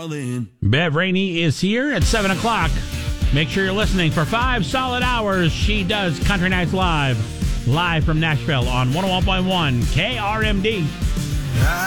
darling. Bev Rainey is here at 7 o'clock. Make sure you're listening for 5 solid hours. She does Country Nights Live from Nashville on 101.1 KRMD.